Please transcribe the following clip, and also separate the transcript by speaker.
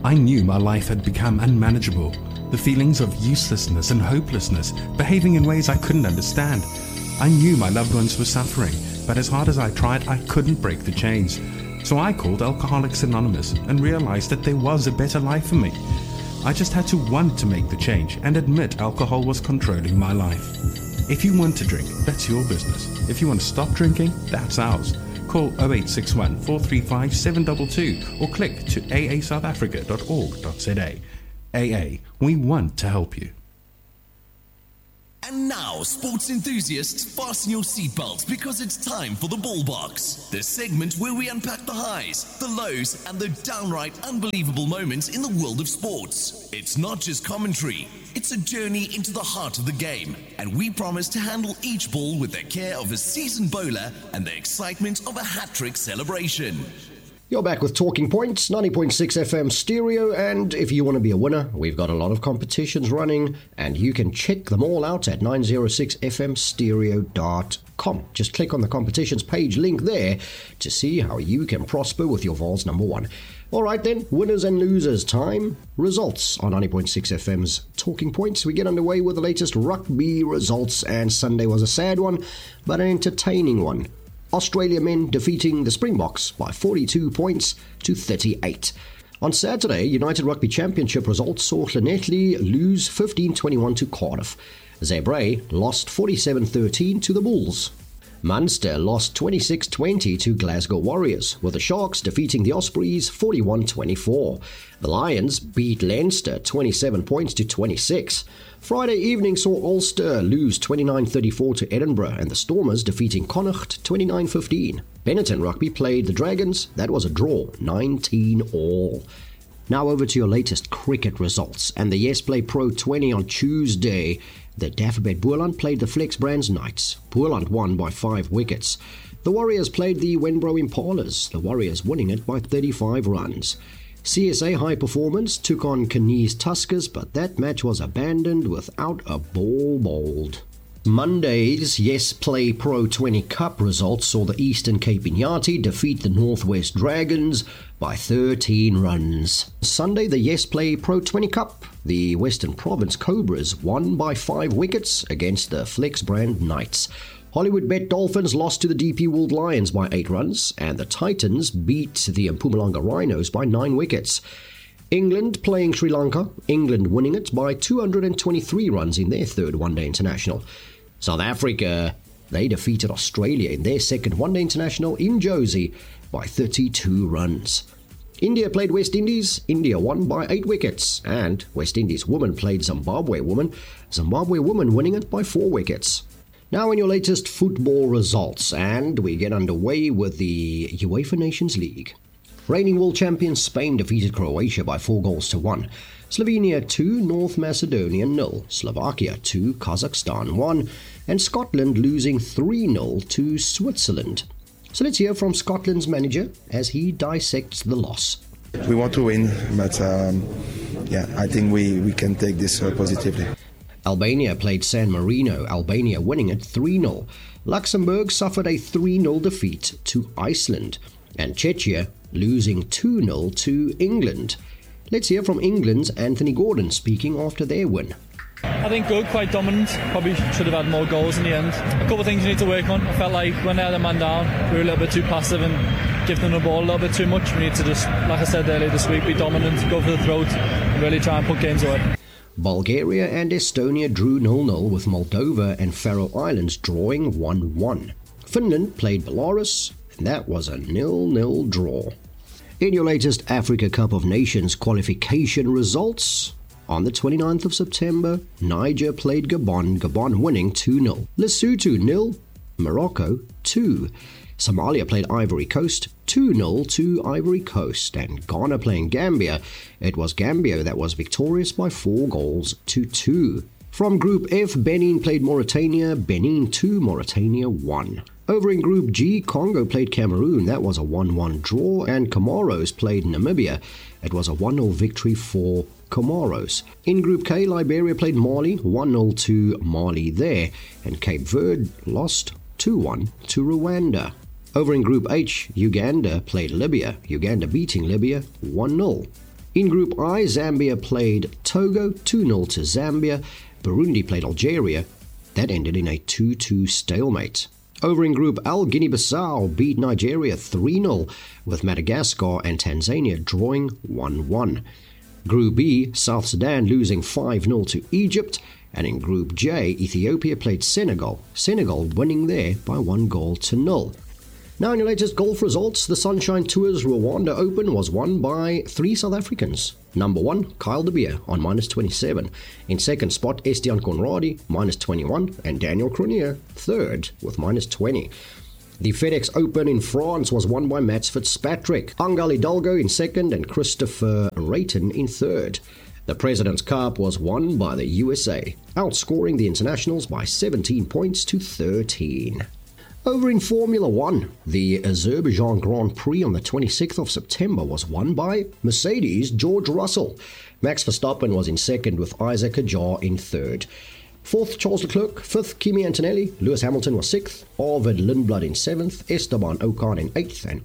Speaker 1: I knew my life had become unmanageable. The feelings of uselessness and hopelessness, behaving in ways I couldn't understand. I knew my loved ones were suffering, but as hard as I tried, I couldn't break the chains. So I called Alcoholics Anonymous and realized that there was a better life for me. I just had to want to make the change and admit alcohol was controlling my life. If you want to drink, that's your business. If you want to stop drinking, that's ours. Call 0861 435 722 or click to aasouthafrica.org.za. AA, we want to help you.
Speaker 2: And now, sports enthusiasts, fasten your seatbelts because it's time for the Ball Box, the segment where we unpack the highs, the lows, and the downright unbelievable moments in the world of sports. It's not just commentary, it's a journey into the heart of the game, and we promise to handle each ball with the care of a seasoned bowler and the excitement of a hat-trick celebration.
Speaker 3: You're back with Talking Points, 90.6 FM stereo, and if you want to be a winner, we've got a lot of competitions running, and you can check them all out at 906fmstereo.com. Just click on the competitions page link there to see how you can prosper with your Vols number one. All right then, winners and losers time. Results on 90.6 FM's Talking Points. We get underway with the latest rugby results, and Sunday was a sad one, but an entertaining one. Australia men defeating the Springboks by 42 points to 38. On Saturday, United Rugby Championship results saw Llanelli lose 15-21 to Cardiff. Zebre lost 47-13 to the Bulls. Munster lost 26-20 to Glasgow Warriors, with the Sharks defeating the Ospreys 41-24. The Lions beat Leinster 27 points to 26. Friday evening saw Ulster lose 29-34 to Edinburgh, and the Stormers defeating Connacht 29-15. Benetton Rugby played the Dragons. That was a draw, 19-all. Now over to your latest cricket results, and the Yes Play Pro 20 on Tuesday. The Dapperbet Boerland played the Flex Brands Knights. Boerland won by 5 wickets. The Warriors played the Wenbro Impalas, the Warriors winning it by 35 runs. CSA High Performance took on Canees Tuskers, but that match was abandoned without a ball bowled. Monday's Yes Play Pro 20 Cup results saw the Eastern Cape Inyati defeat the Northwest Dragons by 13 runs. Sunday, the Yes Play Pro 20 Cup, the Western Province Cobras won by 5 wickets against the Flex Brand Knights. Hollywood Bet Dolphins lost to the DP World Lions by 8 runs, and the Titans beat the Mpumalanga Rhinos by 9 wickets. England playing Sri Lanka, England winning it by 223 runs in their third one-day international. South Africa, they defeated Australia in their second one-day international in Jozi by 32 runs. India played West Indies, India won by 8 wickets, and West Indies women played Zimbabwe women winning it by 4 wickets. Now in your latest football results, and we get underway with the UEFA Nations League. Reigning world champions Spain defeated Croatia by 4-1. Slovenia 2, North Macedonia 0, Slovakia 2, Kazakhstan 1, and Scotland losing 3-0 to Switzerland. So let's hear from Scotland's manager as he dissects the loss.
Speaker 4: We want to win, but I think we can take this positively.
Speaker 3: Albania played San Marino, Albania winning it 3-0. Luxembourg suffered a 3-0 defeat to Iceland, and Czechia losing 2-0 to England. Let's hear from England's Anthony Gordon speaking after their win.
Speaker 5: I think good, quite dominant. Probably should have had more goals in the end. A couple of things you need to work on. I felt like when they had a man down, we were a little bit too passive and give them the ball a little bit too much. We need to just, like I said earlier this week, be dominant, go for the throat, and really try and put games away.
Speaker 3: Bulgaria and Estonia drew 0-0, with Moldova and Faroe Islands drawing 1-1. Finland played Belarus, and that was a 0-0 draw. In your latest Africa Cup of Nations qualification results, on the 29th of September, Niger played Gabon, Gabon winning 2-0. Lesotho 0, Morocco 2. Somalia played Ivory Coast 2-0 to Ivory Coast, and Ghana playing Gambia. It was Gambia that was victorious by 4-2. From Group F, Benin played Mauritania, Benin 2, Mauritania 1. Over in Group G, Congo played Cameroon, that was a 1-1 draw, and Comoros played Namibia. It was a 1-0 victory for Comoros. In Group K, Liberia played Mali, 1-0 to Mali there, and Cape Verde lost 2-1 to Rwanda. Over in Group H, Uganda played Libya, Uganda beating Libya 1-0. In Group I, Zambia played Togo 2-0 to Zambia. Burundi played Algeria. That ended in a 2-2 stalemate. Over in Group L, Guinea-Bissau beat Nigeria 3-0, with Madagascar and Tanzania drawing 1-1. Group B, South Sudan losing 5-0 to Egypt, and in Group J, Ethiopia played Senegal winning there by 1-0. Now in your latest golf results, the Sunshine Tours Rwanda Open was won by 3 South Africans. Number 1, Kyle De Beer on -27. In second spot, Estienne Conradi, -21, and Daniel Cormier, third, with -20. The FedEx Open in France was won by Mats Fitzpatrick, Angel Hidalgo in second, and Christopher Rayton in third. The President's Cup was won by the USA, outscoring the internationals by 17 points to 13. Over in Formula One, the Azerbaijan Grand Prix on the 26th of September was won by Mercedes' George Russell. Max Verstappen was in second with Isaac Hadjar in third. Fourth, Charles Leclerc. Fifth, Kimi Antonelli. Lewis Hamilton was sixth. Arvid Lindblad in seventh. Esteban Ocon in eighth. And